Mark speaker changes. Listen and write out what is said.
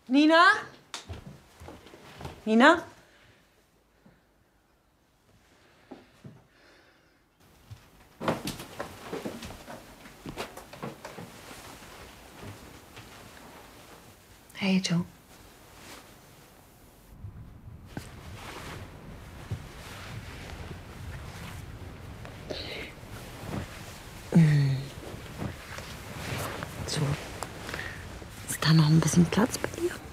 Speaker 1: Nina? Nina?
Speaker 2: Hey, Joe. So. Ist da noch ein bisschen Platz bei dir?